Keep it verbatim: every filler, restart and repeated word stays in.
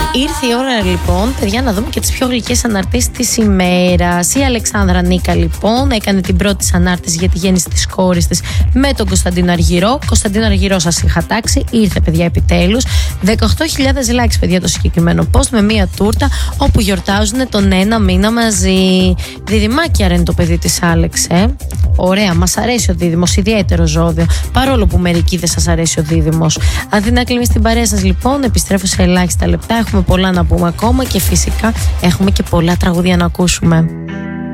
Ήρθε η ώρα λοιπόν, παιδιά, να δούμε και τις πιο γλυκές αναρτήσεις της ημέρας. Η Αλεξάνδρα Νίκα λοιπόν έκανε την πρώτη της ανάρτηση για τη γέννηση της κόρης της με τον Κωνσταντίνο Αργυρό. Κωνσταντίνο Αργυρό, σας είχα τάξει, ήρθε παιδιά επιτέλους. δεκαοκτώ χιλιάδες likes παιδιά το συγκεκριμένο post με μία τούρτα όπου γιορτάζουν τον ένα μήνα μαζί. Διδυμάκια είναι το παιδί της Άλεξ, ε. Ωραία, μας αρέσει ο δίδυμος, ιδιαίτερο ζώδιο. Παρόλο που μερικοί δεν σας αρέσει ο δίδυμος. Αντί να κλείνει στην παρέα σας λοιπόν, επιστρέφω σε ελάχιστα λεπτά. Έχουμε πολλά να πούμε ακόμα και φυσικά έχουμε και πολλά τραγούδια να ακούσουμε.